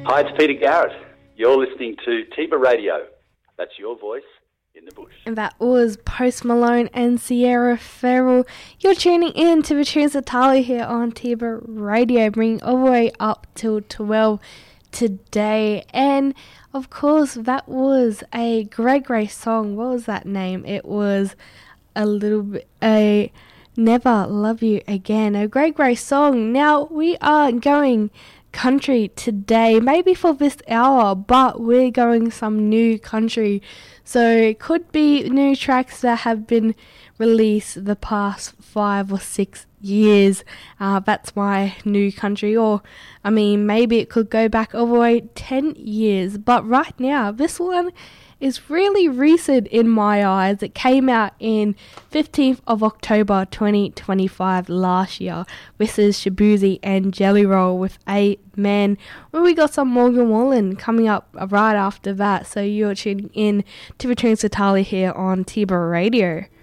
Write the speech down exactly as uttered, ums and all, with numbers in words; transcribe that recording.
Hi, it's Peter Garrett. You're listening to Tiba Radio. That's your voice in the bush. And that was Post Malone and Sierra Ferrell. You're tuning in to the Tunes of Tali here on Tiba Radio, bringing all the way up till twelve today. And of course, that was a great, great song. What was that name? It was a little bit a Never Love You Again. A great, great song. Now we are going country today, maybe for this hour, but we're going some new country. So it could be new tracks that have been released the past five or six years. Uh, that's my new country. Or, I mean, maybe it could go back all the way ten years. But right now, this one is really recent in my eyes. It came out in fifteenth of October twenty twenty-five last year. This is Shaboozey and Jelly Roll with Amen. Well, we got some Morgan Wallen coming up right after that. So you're tuning in to Returns to Tali here on Tiba Radio.